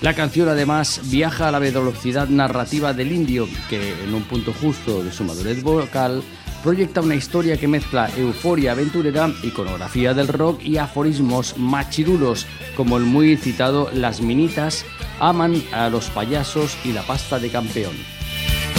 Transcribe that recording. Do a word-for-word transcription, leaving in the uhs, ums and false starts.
La canción además viaja a la velocidad narrativa del indio, que en un punto justo de su madurez vocal proyecta una historia que mezcla euforia aventurera, iconografía del rock y aforismos machirulos, como el muy citado "Las minitas aman a los payasos y la pasta de campeón".